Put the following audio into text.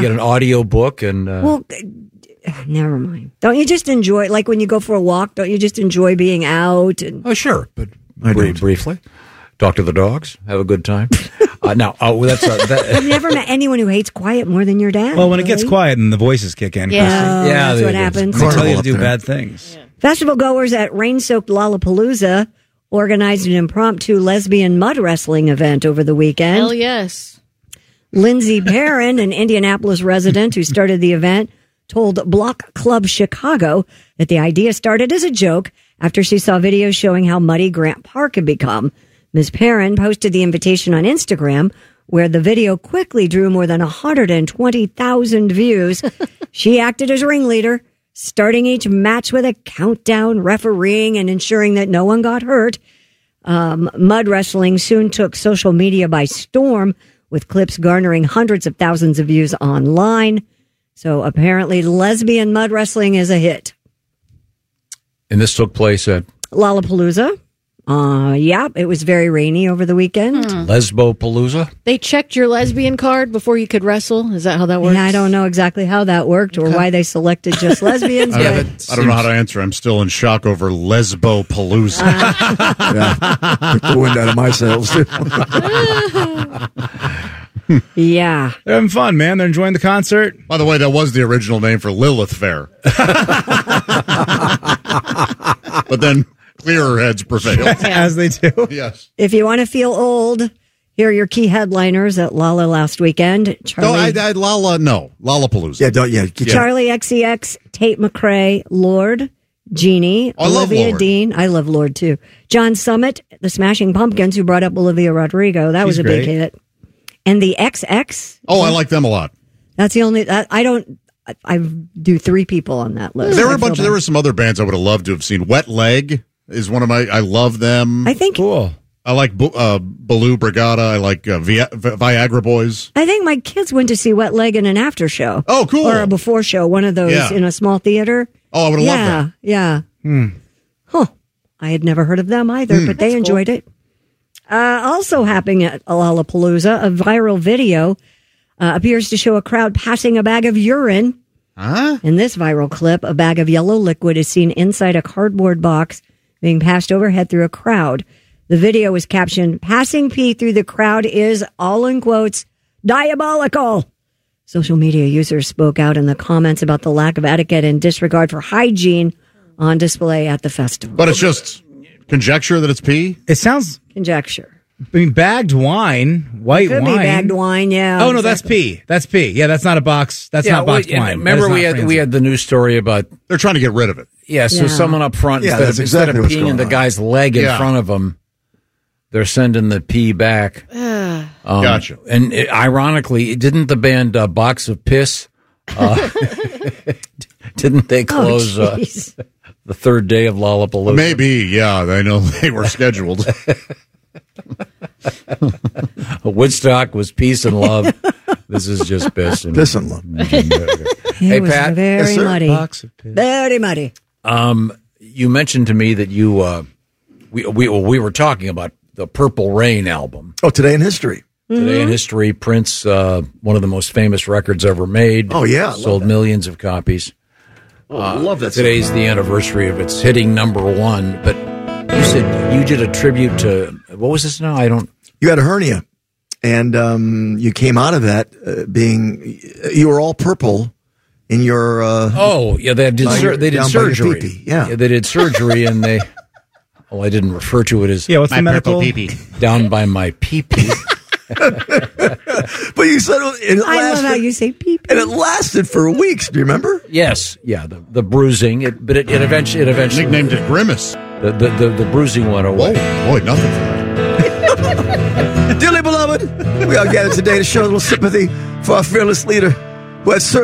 get an audio book and... Well, never mind. Don't you just enjoy, like when you go for a walk, don't you just enjoy being out? And... Oh, sure, but briefly. Talk to the dogs, have a good time. I've never met anyone who hates quiet more than your dad. Well, when it gets quiet and the voices kick in. That's what happens. They tell you to do bad things. Yeah. Festival goers at rain-soaked Lollapalooza organized an impromptu lesbian mud wrestling event over the weekend. Hell yes. Lindsay Perrin, an Indianapolis resident who started the event, told Block Club Chicago that the idea started as a joke after she saw videos showing how muddy Grant Park had become. Ms. Perrin posted the invitation on Instagram, where the video quickly drew more than 120,000 views. She acted as ringleader, starting each match with a countdown, refereeing, and ensuring that no one got hurt. Mud wrestling soon took social media by storm, with clips garnering hundreds of thousands of views online. So apparently lesbian mud wrestling is a hit. And this took place at? Lollapalooza. Yeah, it was very rainy over the weekend. Lesbo-palooza? They checked your lesbian card before you could wrestle? Is that how that works? Yeah, I don't know exactly how that worked or why they selected just lesbians. I don't know how to answer. I'm still in shock over Lesbo-palooza. Took the wind out of my sails, too. Yeah. They're having fun, man. They're enjoying the concert. By the way, that was the original name for Lilith Fair. But then clearer heads prevailed. As they do. Yes. If you want to feel old, here are your key headliners at Lolla last weekend. Lollapalooza. Yeah, Charlie XCX, Tate McRae, Lord, Genie, Olivia Dean. I love Lord, too. John Summit, the Smashing Pumpkins, who brought up Olivia Rodrigo. That was a big hit. And the XX. Oh, I like them a lot. That's the only... I do three people on that list. There were some other bands I would have loved to have seen. Wet Leg is one of my... I love them. I think... Cool. I like Baloo Brigada. I like Viagra Boys. I think my kids went to see Wet Leg in an after show. Oh, cool. Or a before show, one of those in a small theater. Oh, I would have loved that. Yeah. Huh. I had never heard of them either, but they enjoyed it. Also happening at Lollapalooza, a viral video appears to show a crowd passing a bag of urine. In this viral clip, a bag of yellow liquid is seen inside a cardboard box being passed overhead through a crowd. The video was captioned, "Passing pee through the crowd is, all in quotes, diabolical." Social media users spoke out in the comments about the lack of etiquette and disregard for hygiene on display at the festival. But it's just conjecture that it's pee? It sounds... Conjecture. I mean, bagged wine, white Could wine. be bagged wine, yeah. Oh, no, that's pee. That's pee. Yeah, that's not a box. That's not boxed wine. Remember we had the news story about... They're trying to get rid of it. Yeah, so someone up front, instead of peeing in the guy's leg in front of him, they're sending the pee back. Gotcha. And ironically, didn't the band Box of Piss, didn't they close the third day of Lollapalooza? Maybe, yeah. I know they were scheduled. Woodstock was peace and love. This is just piss and love. Hey, Pat. Very muddy. Box of piss. Very muddy. You mentioned to me that you we were talking about the Purple Rain album. Oh, Today in History. Today in History, Prince, one of the most famous records ever made. Oh, yeah. Sold millions of copies. I love that. Today's the anniversary of its hitting #1. But you said you did a tribute to, what was this now? You had a hernia, and you came out of that you were all purple in your... they did surgery. Yeah, they did surgery, and they... Well, I didn't refer to it as... Yeah, what's the medical... pee-pee. Down by my pee-pee. But you said I love how you say pee-pee. And it lasted for weeks. Do you remember? Yes, yeah, the bruising. It eventually Nicknamed it Grimace. The bruising went away. Whoa, boy, nothing for that. Dearly beloved, we are gathered today to show a little sympathy for our fearless leader who had served